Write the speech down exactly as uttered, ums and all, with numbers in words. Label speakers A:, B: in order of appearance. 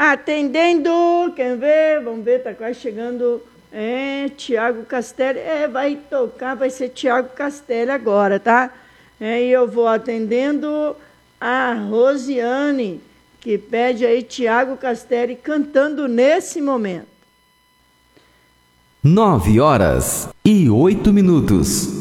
A: Atendendo, quer ver? Vamos ver, tá quase chegando. É, Tiago Castelli. É, vai tocar, vai ser Tiago Castelli agora, tá? É, e eu vou atendendo a Rosiane, que pede aí Tiago Castelli cantando nesse momento.
B: Nove horas e oito minutos.